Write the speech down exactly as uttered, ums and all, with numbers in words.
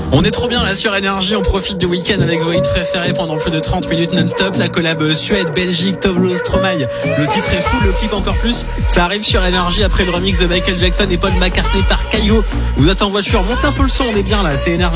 On est trop bien là sur Énergie, on profite du week-end avec vos hits préférés pendant plus de trente minutes non-stop. La collab Suède, Belgique, Tovlo, Stromae. Le titre est fou, le clip encore plus. Ça arrive sur Énergie après le remix de Michael Jackson et Paul McCartney par Caillou. Vous êtes en voiture, montez un peu le son, on est bien là, c'est Énergie.